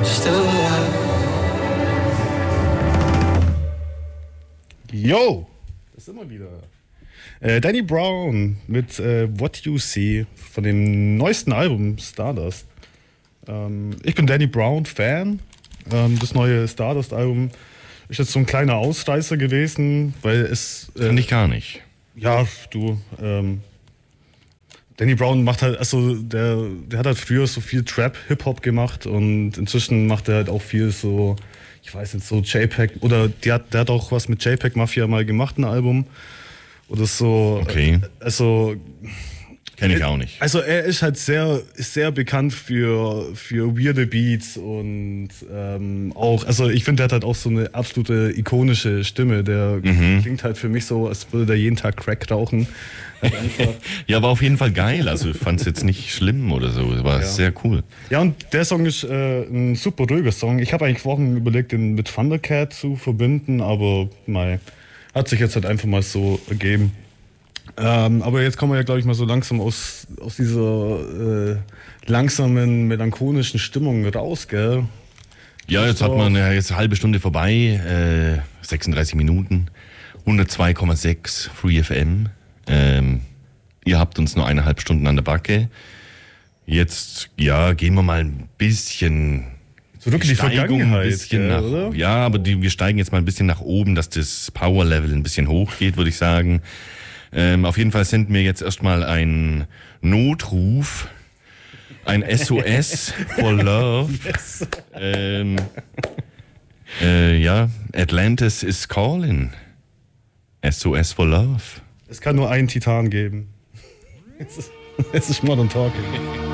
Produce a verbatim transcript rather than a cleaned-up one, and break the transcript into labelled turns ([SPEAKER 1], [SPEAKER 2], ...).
[SPEAKER 1] still alive.
[SPEAKER 2] Yo, das sind wir wieder. Äh, Danny Brown mit äh, What You See von dem neuesten Album Stardust. Ähm, ich bin Danny Brown Fan. Ähm, das neue Stardust Album ist jetzt so ein kleiner Ausreißer gewesen, weil es äh,
[SPEAKER 3] finde ich gar nicht.
[SPEAKER 2] Ja, du. Ähm, Danny Brown macht halt, also der, der hat halt früher so viel Trap, Hip-Hop gemacht und inzwischen macht er halt auch viel so, ich weiß nicht, so JPEG, oder der hat, der hat auch was mit JPEG Mafia mal gemacht, ein Album. Oder so.
[SPEAKER 3] Okay.
[SPEAKER 2] Also.
[SPEAKER 3] Kenne ich auch nicht.
[SPEAKER 2] Also er ist halt sehr, sehr bekannt für, für weirde Beats und ähm, auch, also ich finde, der hat halt auch so eine absolute ikonische Stimme. Der mhm. klingt halt für mich so, als würde der jeden Tag Crack rauchen. Halt
[SPEAKER 3] ja, war auf jeden Fall geil. Also ich fand es jetzt nicht schlimm oder so. War ja. sehr cool.
[SPEAKER 2] Ja, und der Song ist äh, ein super ruhiger Song. Ich habe eigentlich Wochen überlegt, den mit Thundercat zu verbinden, aber mei, hat sich jetzt halt einfach mal so ergeben. Ähm, aber jetzt kommen wir ja, glaube ich, mal so langsam aus, aus dieser äh, langsamen, melancholischen Stimmung raus, gell?
[SPEAKER 3] Ja, jetzt hat man ja jetzt eine halbe Stunde vorbei, äh, sechsunddreißig Minuten, hundertzwei Komma sechs Free F M. Ähm, ihr habt uns nur eineinhalb Stunden an der Backe. Jetzt, ja, gehen wir mal ein bisschen...
[SPEAKER 2] Zurück in die Vergangenheit,
[SPEAKER 3] ein bisschen
[SPEAKER 2] ja,
[SPEAKER 3] nach,
[SPEAKER 2] oder?
[SPEAKER 3] Ja, aber die, wir steigen jetzt mal ein bisschen nach oben, dass das Power-Level ein bisschen hochgeht, würde ich sagen. Ähm, auf jeden Fall senden wir jetzt erstmal einen Notruf, ein S O S for Love. ähm, äh, ja, Atlantis is calling. S O S for Love.
[SPEAKER 2] Es kann nur einen Titan geben. Es ist, es ist Modern Talking.